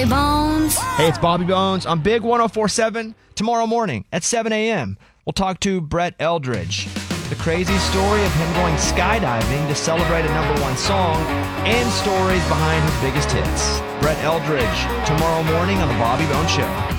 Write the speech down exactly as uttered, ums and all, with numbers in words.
Bones. Hey, it's Bobby Bones on Big one oh four point seven. Tomorrow morning at seven a.m., we'll talk to Brett Eldredge. The crazy story of him going skydiving to celebrate a number one song and stories behind his biggest hits. Brett Eldredge, tomorrow morning on The Bobby Bones Show.